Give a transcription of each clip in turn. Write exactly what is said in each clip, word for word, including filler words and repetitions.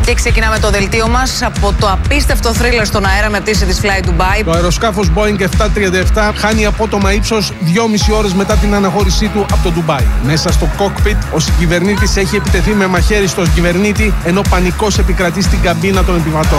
Και ξεκινάμε το δελτίο μας από το απίστευτο θρίλερ στον αέρα με πτήση της Fly Dubai. Το αεροσκάφος Boeing επτακόσια τριάντα επτά χάνει απότομα ύψος δυόμιση ώρες μετά την αναχώρησή του από το Ντουμπάι. Μέσα στο κόκπιτ, ο συγκυβερνήτης έχει επιτεθεί με μαχαίρι στον κυβερνήτη, ενώ πανικός επικρατεί στην καμπίνα των επιβατών.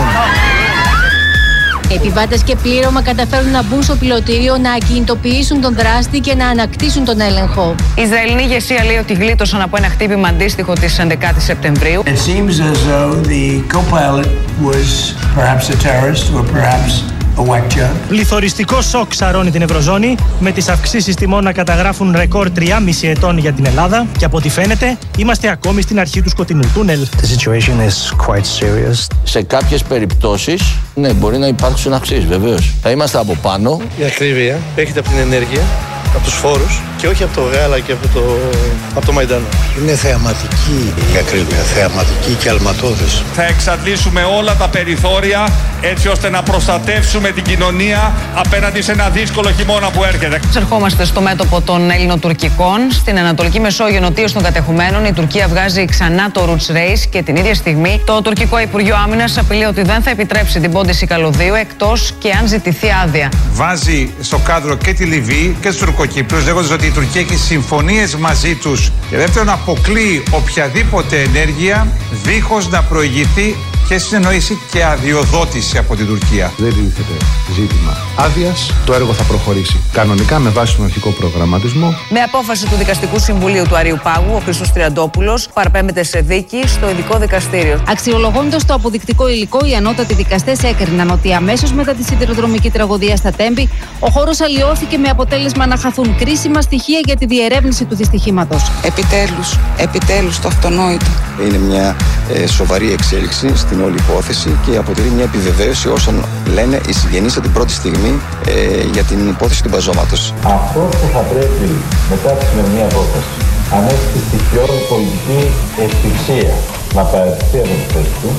Επιβάτες και πλήρωμα καταφέρουν να μπουν στο πιλωτήριο, να ακινητοποιήσουν τον δράστη και να ανακτήσουν τον έλεγχο. Η Ισραηλινή ηγεσία λέει ότι γλίτωσαν από ένα χτύπημα αντίστοιχο της έντεκα Σεπτεμβρίου. It seems as though the co-pilot was perhaps a terrorist or perhaps a whack job. Πληθωριστικό σοκ σαρώνει την Ευρωζώνη, με τις αυξήσεις τιμών να καταγράφουν ρεκόρ τριάμισι ετών για την Ελλάδα και από ό,τι φαίνεται είμαστε ακόμη στην αρχή του σκοτεινού τούνελ. The situation is quite serious. Σε κάποιες περιπτώσεις, ναι, μπορεί να υπάρξουν αυξήσεις, βεβαίως. Θα είμαστε από πάνω. Η ακρίβεια έρχεται από την ενέργεια, από τους φόρους και όχι από το γάλα και από το, από το Μαϊντάνο. Είναι θεαματική η ακρίβεια, θεαματική και αλματώδης. Θα εξαντλήσουμε όλα τα περιθώρια έτσι ώστε να προστατεύσουμε την κοινωνία απέναντι σε ένα δύσκολο χειμώνα που έρχεται. Ερχόμαστε στο μέτωπο των Ελληνοτουρκικών. Στην Ανατολική Μεσόγειο, νοτίως των κατεχουμένων, η Τουρκία βγάζει ξανά το Roots Race και την ίδια στιγμή το τουρκικό Υπουργείο Άμυνας απειλεί ότι δεν θα επιτρέψει την πόντιση καλωδίου εκτός και αν ζητηθεί άδεια. Βάζει στο κάδρο και τη Λιβύη και τους Τουρκοκύπριους, λέγοντας ότι η Τουρκία έχει συμφωνίες μαζί τους και δεύτερον αποκλείει οποιαδήποτε ενέργεια δίχως να προηγηθεί και συνεννοήσει και αδειοδότηση από την Τουρκία. Δεν τίθεται ζήτημα άδειας. Το έργο θα προχωρήσει κανονικά με βάση τον αρχικό προγραμματισμό. Με απόφαση του Δικαστικού Συμβουλίου του Αριού Πάγου, ο Χρήστος Τριαντόπουλος παραπέμπεται σε δίκη στο ειδικό δικαστήριο. Αξιολογώντας το αποδεικτικό υλικό, οι ανώτατοι δικαστές έκριναν ότι αμέσως μετά τη σιδηροδρομική τραγωδία στα Τέμπη, ο χώρος αλλοιώθηκε με αποτέλεσμα να χαθούν κρίσιμα στοιχεία για τη διερεύνηση του δυστυχήματος. Επιτέλους, επιτέλους το αυτονόητο. Είναι μια ε, σοβαρή εξέλιξη στην όλη υπόθεση και αποτελεί μια επιβεβαίωση όσων λένε οι συγγενείς από την πρώτη στιγμή ε, για την υπόθεση του μπαζώματος. Αυτό που θα πρέπει μετά τη σημερινή απόφαση, αν έχει τη στοιχειώδη πολιτική ευτυχία να παραιτηθεί από τη θέση του,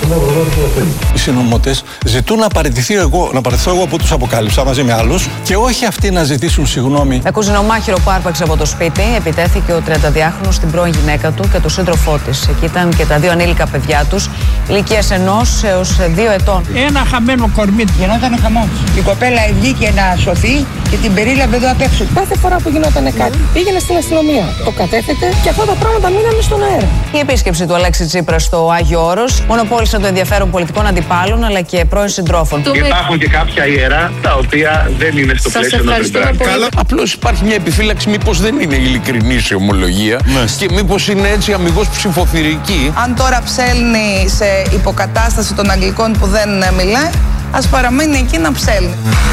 οι συνομωτές ζητούν να παραιτηθεί εγώ, να παραιτηθώ εγώ που τους αποκάλυψα μαζί με άλλους και όχι αυτοί να ζητήσουν συγγνώμη. Με κουζινομάχηρο που άρπαξε από το σπίτι, επιτέθηκε ο τριανταδυάχρονος στην πρώην γυναίκα του και τον σύντροφό της. Εκεί ήταν και τα δύο ανήλικα παιδιά τους, ηλικίας ενός έως δύο ετών. Ένα χαμένο κορμί γινόταν χαμός. Η κοπέλα βγήκε να σωθεί και την περίλαβε εδώ απ' έξω. Κάθε φορά που γινόταν κάτι, πήγαινε στην αστυνομία. Το κατέθετε και αυτά τα πράγματα μείνανε στον αέρα. Η επίσκεψη του Αλέξη Τσίπρα στο Άγιο Όρος μονοπόλησε το ενδιαφέρον πολιτικών αντιπάλων αλλά και πρώην συντρόφων. Υπάρχουν και κάποια ιερά τα οποία δεν είναι στο Σας πλαίσιο των Καλά. Απλώς υπάρχει μια επιφύλαξη μήπως δεν είναι ειλικρινής η ομολογία ναι. και μήπως είναι έτσι αμιγώς ψηφοθυρική. Αν τώρα ψέλνει σε υποκατάσταση των Αγγλικών που δεν μιλάει, ας παραμείνει εκεί να ψέλνει.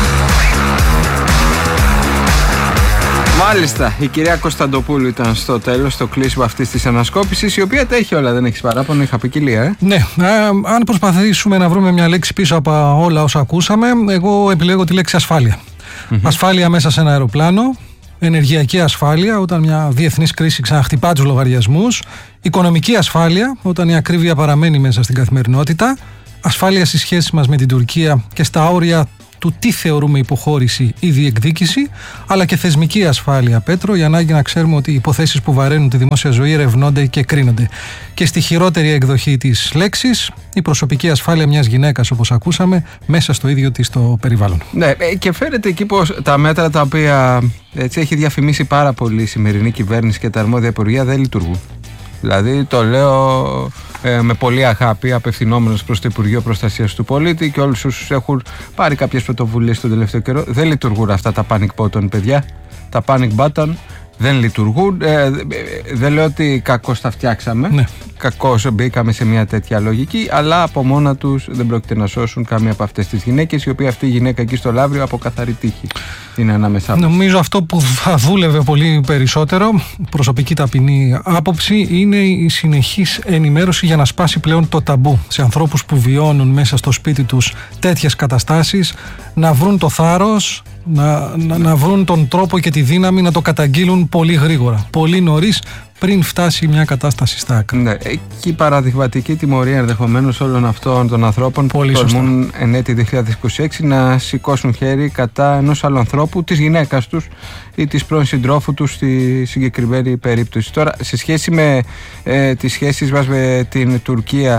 Μάλιστα, η κυρία Κωνσταντοπούλου ήταν στο τέλος, στο κλείσιμο αυτής της ανασκόπησης, η οποία τα έχει όλα, δεν έχεις παράπονο, είχα ποικιλία, ε. Ναι, ε, αν προσπαθήσουμε να βρούμε μια λέξη πίσω από όλα όσα ακούσαμε, εγώ επιλέγω τη λέξη ασφάλεια. Mm-hmm. Ασφάλεια μέσα σε ένα αεροπλάνο, ενεργειακή ασφάλεια όταν μια διεθνής κρίση ξαναχτυπά τους λογαριασμούς, οικονομική ασφάλεια όταν η ακρίβεια παραμένει μέσα στην καθημερινότητα, ασφάλεια στις σχέσεις μας με την Τουρκία και στα όρια του τι θεωρούμε υποχώρηση ή διεκδίκηση, αλλά και θεσμική ασφάλεια, Πέτρο, η ανάγκη να ξέρουμε ότι οι υποθέσεις που βαραίνουν τη δημόσια ζωή ερευνώνται και κρίνονται. Και στη χειρότερη εκδοχή της λέξης, η προσωπική ασφάλεια μιας γυναίκας, όπως ακούσαμε, μέσα στο ίδιο της το περιβάλλον. Ναι, και φαίνεται εκεί πως τα μέτρα τα οποία έτσι έχει διαφημίσει πάρα πολύ η σημερινή κυβέρνηση και τα αρμόδια υπουργεία δεν λειτουργούν. Δηλαδή το λέω ε, με πολύ αγάπη, απευθυνόμενος προς το Υπουργείο Προστασίας του Πολίτη και όλους όσους έχουν πάρει κάποιες πρωτοβουλίες τον τελευταίο καιρό. Δεν λειτουργούν αυτά τα panic button, παιδιά. Τα panic button δεν λειτουργούν. Ε, δεν λέω ότι κακώς τα φτιάξαμε. Ναι. Κακώς μπήκαμε σε μια τέτοια λογική, αλλά από μόνα τους δεν πρόκειται να σώσουν καμία από αυτές τις γυναίκες, η οποία αυτή η γυναίκα εκεί στο Λαύριο από καθαρή τύχη είναι ανάμεσά μας. Νομίζω αυτό που θα δούλευε πολύ περισσότερο, προσωπική ταπεινή άποψη, είναι η συνεχής ενημέρωση για να σπάσει πλέον το ταμπού σε ανθρώπους που βιώνουν μέσα στο σπίτι τους τέτοιες καταστάσεις, να βρουν το θάρρος, να, να, να βρουν τον τρόπο και τη δύναμη να το καταγγείλουν πολύ γρήγορα, πολύ νωρίς, πριν φτάσει μια κατάσταση στα άκρα. Ναι, και η παραδειγματική τιμωρία ενδεχομένως όλων αυτών των ανθρώπων που τολμούν εν έτη δύο χιλιάδες είκοσι έξι να σηκώσουν χέρι κατά ενός άλλου ανθρώπου, της γυναίκας τους ή της πρώην συντρόφου τους στη συγκεκριμένη περίπτωση. Τώρα, σε σχέση με ε, τις σχέσεις μας με την Τουρκία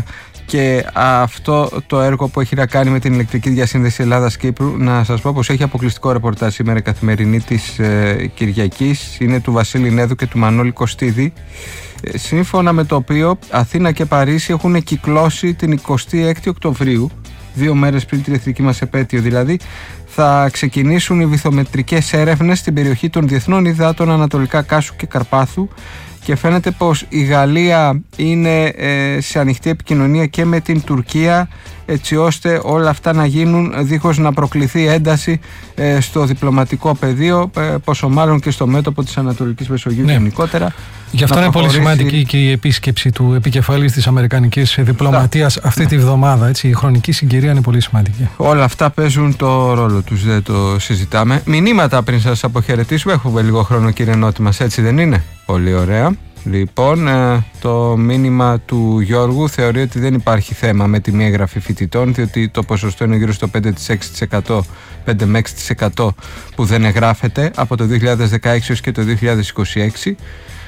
Και αυτό το έργο που έχει να κάνει με την ηλεκτρική διασύνδεση Ελλάδας-Κύπρου, να σας πω πως έχει αποκλειστικό ρεπορτάζ σήμερα Καθημερινή της ε, Κυριακής, είναι του Βασίλη Νέδου και του Μανώλη Κωστίδη, ε, σύμφωνα με το οποίο Αθήνα και Παρίσι έχουν κυκλώσει την εικοστή έκτη Οκτωβρίου, δύο μέρες πριν την εθνική μας επέτειο δηλαδή, θα ξεκινήσουν οι βυθομετρικές έρευνες στην περιοχή των διεθνών υδάτων Ανατολικά Κάσου και Καρπάθου, και φαίνεται πως η Γαλλία είναι ε, σε ανοιχτή επικοινωνία και με την Τουρκία, έτσι ώστε όλα αυτά να γίνουν δίχως να προκληθεί ένταση ε, στο διπλωματικό πεδίο, ε, πόσο μάλλον και στο μέτωπο της Ανατολικής Μεσογείου, ναι, γενικότερα. Γι' αυτό είναι προχωρήσει... πολύ σημαντική και η επίσκεψη του επικεφαλής της Αμερικανικής διπλωματίας αυτή τη βδομάδα. Έτσι, η χρονική συγκυρία είναι πολύ σημαντική. Όλα αυτά παίζουν το ρόλο τους, δεν το συζητάμε. Μηνύματα πριν σας αποχαιρετήσουμε. Έχουμε λίγο χρόνο, κύριε Νότη μας, έτσι δεν είναι? Πολύ ωραία. Λοιπόν, το μήνυμα του Γιώργου θεωρεί ότι δεν υπάρχει θέμα με τη μη εγγραφή φοιτητών, διότι το ποσοστό είναι γύρω στο πέντε με έξι τοις εκατό, πέντε με έξι τοις εκατό που δεν εγγράφεται από το δύο χιλιάδες δεκαέξι έως και το δύο χιλιάδες είκοσι έξι.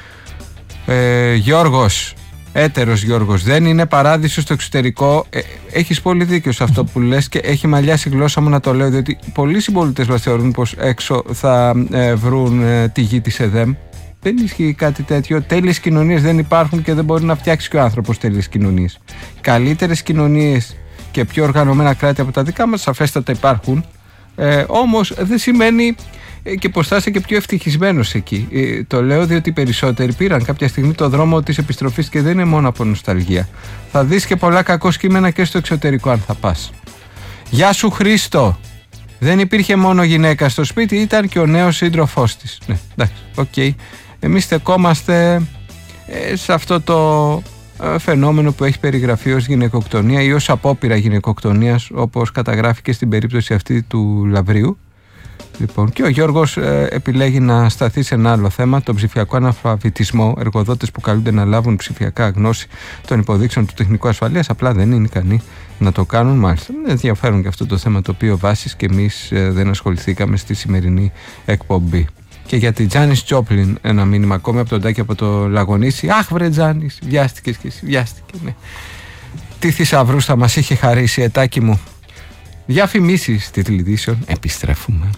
Ε, Γιώργος, έτερος Γιώργος, δεν είναι παράδεισο στο εξωτερικό. Ε, έχεις πολύ δίκιο σε αυτό που λες και έχει μαλλιάσει η γλώσσα μου να το λέω, διότι πολλοί συμπολίτες μας θεωρούν πως έξω θα ε, βρουν ε, τη γη της ΕΔΕΜ. Δεν ισχύει κάτι τέτοιο. Τέλειες κοινωνίες δεν υπάρχουν και δεν μπορεί να φτιάξει και ο άνθρωπος τέλειες κοινωνίες. Καλύτερες κοινωνίες και πιο οργανωμένα κράτη από τα δικά μας σαφέστατα υπάρχουν. Ε, όμως δεν σημαίνει και πως θα είσαι και πιο ευτυχισμένος εκεί. Ε, το λέω διότι οι περισσότεροι πήραν κάποια στιγμή το δρόμο της επιστροφής και δεν είναι μόνο από νοσταλγία. Θα δεις και πολλά κακό κείμενα και στο εξωτερικό αν θα πας. Γεια σου Χρήστο! Δεν υπήρχε μόνο γυναίκα στο σπίτι, ήταν και ο νέος σύντροφός της. Ναι, εντάξει, οκ. Okay. Εμείς στεκόμαστε ε, σε αυτό το ε, φαινόμενο που έχει περιγραφεί ως γυναικοκτονία ή ως απόπειρα γυναικοκτονίας, όπως καταγράφηκε στην περίπτωση αυτή του Λαβρίου. Λοιπόν, και ο Γιώργος ε, επιλέγει να σταθεί σε ένα άλλο θέμα, τον ψηφιακό αναλφαβητισμό. Εργοδότες που καλούνται να λάβουν ψηφιακά γνώση των υποδείξεων του τεχνικού ασφαλείας απλά δεν είναι ικανοί να το κάνουν. Μάλιστα, ενδιαφέρον και αυτό το θέμα το οποίο βάσεις και εμείς ε, δεν ασχοληθήκαμε στη σημερινή εκπομπή. Και για τη Τζάνις Τζόπλιν ένα μήνυμα ακόμη από τον Τάκη από το Λαγονίσι. Αχ βρε Τζάνις, βιάστηκες και εσύ, βιάστηκε, ναι. Τι θησαυρούς θα μας είχε χαρίσει, ετάκι μου. Διαφημίσεις τιτλειδήσεων, επιστρέφουμε.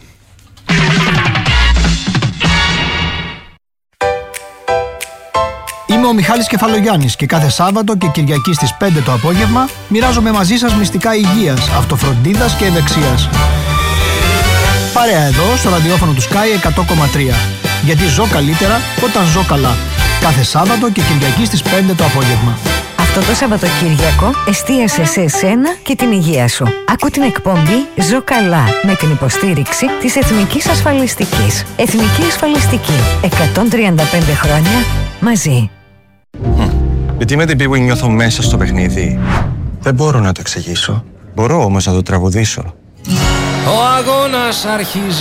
Είμαι ο Μιχάλης Κεφαλογιάννης και κάθε Σάββατο και Κυριακή στις πέντε το απόγευμα μοιράζομαι μαζί σας μυστικά υγείας, αυτοφροντίδας και ευεξίας. Παρέα εδώ στο ραδιόφωνο του Sky εκατό κόμμα τρία. Γιατί ζω καλύτερα όταν ζω καλά. Κάθε Σάββατο και Κυριακή στις πέντε το απόγευμα. Αυτό το Σαββατοκύριακο εστίασε σε εσένα και την υγεία σου. Άκου την εκπομπή «Ζω καλά» με την υποστήριξη της Εθνικής Ασφαλιστικής. Εθνική Ασφαλιστική. εκατόν τριάντα πέντε χρόνια μαζί. Γιατί με την πίγου νιώθω μέσα στο παιχνίδι. Δεν μπορώ να το εξηγήσω. Μπορώ όμως να το τραγουδήσω. Ο αγώνας αρχίζει.